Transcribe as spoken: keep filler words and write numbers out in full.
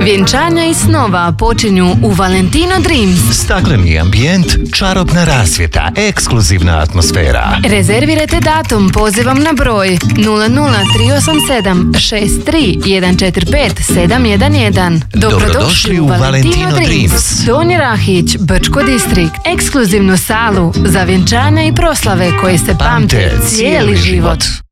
Vjenčanja i snova počinju u Valentino Dreams. Stakleni ambijent, čarobna rasvjeta, ekskluzivna atmosfera. Rezervirajte datum pozivom na broj nula nula tri osam sedam šest tri jedan četiri pet sedam jedan jedan. Dobrodošli u Valentino Dreams. Donji Rahić, Brčko distrikt. Ekskluzivnu salu za vjenčanja i proslave koje se pamte cijeli život.